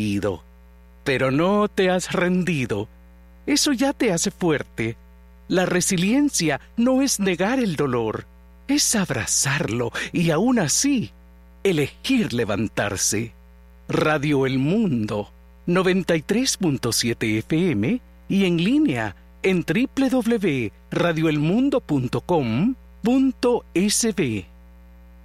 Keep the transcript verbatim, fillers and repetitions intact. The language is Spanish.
ido, pero no te has rendido. Eso ya te hace fuerte. La resiliencia no es negar el dolor, es abrazarlo y aún así elegir levantarse. Radio El Mundo, noventa y tres punto siete F M y en línea en doble u doble u doble u punto radio el mundo punto com punto es be.